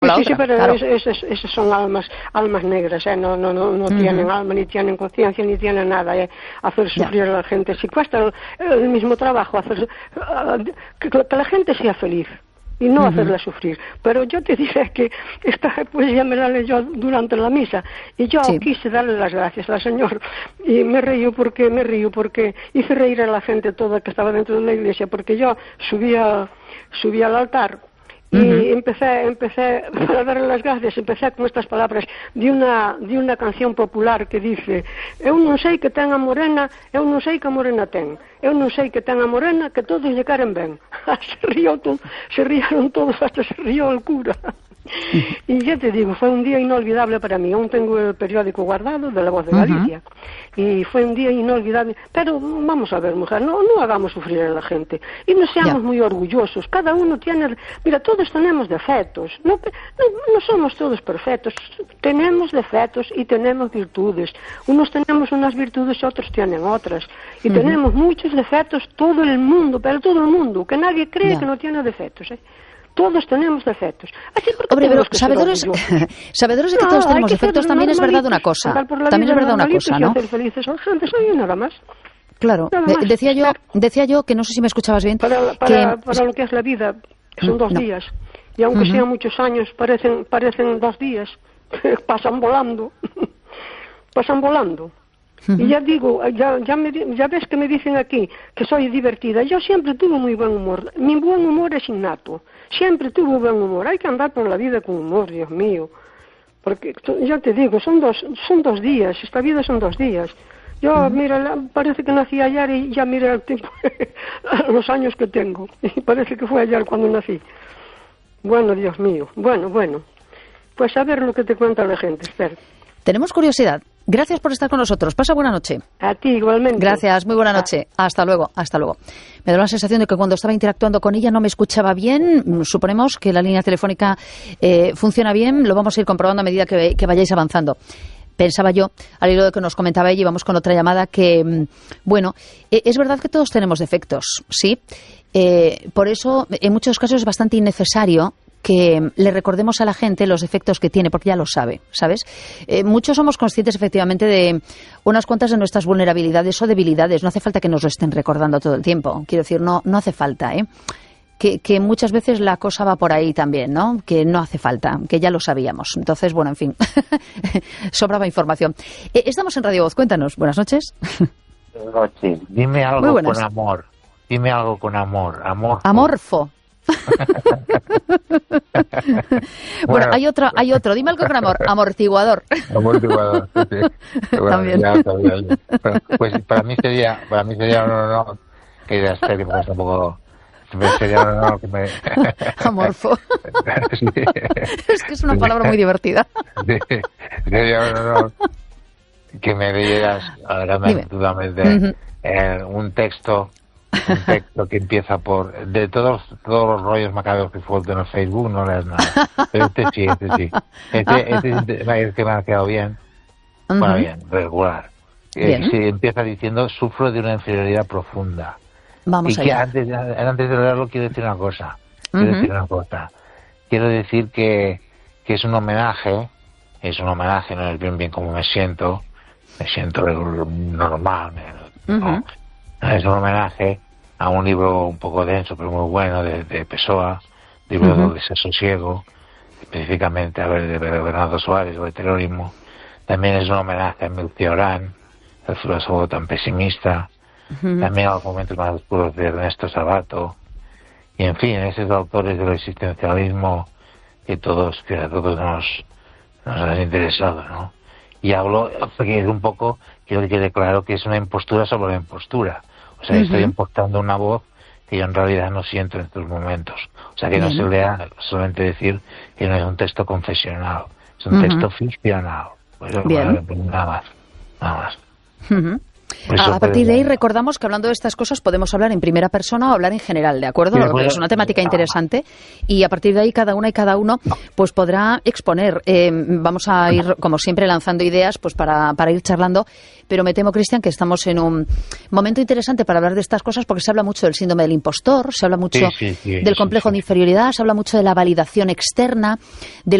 la otra. Sí, pero claro. esas son almas negras, no tienen alma, ni tienen conciencia, ni tienen nada. Hacer sufrir a la gente. Si cuesta el mismo trabajo hacer que la gente sea feliz y no hacerla sufrir. Pero yo te diré que esta poesía me la leyó durante la misa y yo quise darle las gracias al Señor y me río porque hice reír a la gente toda que estaba dentro de la iglesia, porque yo subí al altar y empecé a darle las gracias, empecé con estas palabras de una canción popular que dice: eu non sei que ten a morena, eu non sei que a morena ten, eu non sei que ten a morena, que todos lle queren ben. Se rieron todos, hasta se rió el cura. Y ya te digo, fue un día inolvidable para mí. Aún tengo el periódico guardado de La Voz de Galicia y fue un día inolvidable. Pero vamos a ver, mujer, no hagamos sufrir a la gente y no seamos muy orgullosos. Cada uno tiene, mira, todos tenemos defectos, no somos todos perfectos, tenemos defectos y tenemos virtudes. Unos tenemos unas virtudes, otros tienen otras, y tenemos muchos defectos, todo el mundo, pero todo el mundo, que nadie cree que no tiene defectos, Todos tenemos defectos. Hombre, pero sabedores de que todos tenemos defectos, también es verdad una cosa. También es verdad una cosa, ¿no? Nada más. Claro. Decía yo que no sé si me escuchabas bien. Para lo que es la vida, son 2 días. Y aunque sean muchos años, parecen 2 días. Pasan volando. Pasan volando. Y ya digo, ya ves que me dicen aquí que soy divertida. Yo siempre tuve muy buen humor. Mi buen humor es innato. Siempre tuve buen humor. Hay que andar por la vida con humor, Dios mío. Porque ya te digo, son dos días. Esta vida son 2 días. Yo, mira, parece que nací ayer y ya mira el tiempo, los años que tengo. Y parece que fue ayer cuando nací. Bueno, Dios mío. Bueno. Pues a ver lo que te cuenta la gente. Espera. Tenemos curiosidad. Gracias por estar con nosotros. Pasa buena noche. A ti igualmente. Gracias, muy buena noche. Hasta luego. Me da la sensación de que cuando estaba interactuando con ella no me escuchaba bien. Suponemos que la línea telefónica funciona bien. Lo vamos a ir comprobando a medida que vayáis avanzando. Pensaba yo, al hilo de que nos comentaba ella, y vamos con otra llamada, que, bueno, es verdad que todos tenemos defectos, ¿sí? Por eso, en muchos casos es bastante innecesario que le recordemos a la gente los defectos que tiene, porque ya lo sabe, ¿sabes? Muchos somos conscientes efectivamente de unas cuantas de nuestras vulnerabilidades o debilidades. No hace falta que nos lo estén recordando todo el tiempo. Quiero decir, no hace falta, que muchas veces la cosa va por ahí también, ¿no? Que no hace falta, que ya lo sabíamos. Entonces, bueno, en fin, sobraba información. Estamos en Radio Voz, cuéntanos. Buenas noches. Buenas noches. Dime algo con amor. Dime algo con amor. Amorfo. Bueno, hay otro. Dime algo con amor. Amortiguador. Amortiguador, sí. Bueno, también. Ya. Pues para mí sería un honor que ya esté, pues tampoco sería un honor que me... Amorfo. Sí. Es que es una palabra muy divertida. Sí. Sería un honor que me leyeras agradablemente un texto que empieza por... De todos los rollos macabros que suelto en el Facebook, no lees nada. Pero este sí. Este que me ha quedado bien. Bueno, bien, regular. Se empieza diciendo: sufro de una inferioridad profunda. Vamos y allá. Que antes de leerlo quiero decir una cosa. Quiero decir que es un homenaje. No es bien como me siento normal. ¿no? Es un homenaje a un libro un poco denso, pero muy bueno, de Pessoa, libro de Desasosiego, específicamente de Bernardo Soares, o de terrorismo. También es un homenaje a Miltiorán, el filósofo tan pesimista, también a los momentos más oscuros de Ernesto Sabato, y en fin, esos autores del existencialismo que a todos nos han interesado, ¿no? Y hablo, porque es un poco, quiero que quede claro que es una impostura sobre la impostura. O sea, estoy impostando una voz que yo en realidad no siento en estos momentos. O sea, que no se lea solamente decir que no es un texto confesional, es un texto ficcional. Pues, bueno, nada más. A partir de ahí recordamos que hablando de estas cosas podemos hablar en primera persona o hablar en general, ¿de acuerdo? Sí, es una temática interesante y a partir de ahí cada una y cada uno pues podrá exponer. Vamos a ir, como siempre, lanzando ideas pues para ir charlando, pero me temo, Cristian, que estamos en un momento interesante para hablar de estas cosas porque se habla mucho del síndrome del impostor, se habla mucho del complejo de inferioridad, se habla mucho de la validación externa, de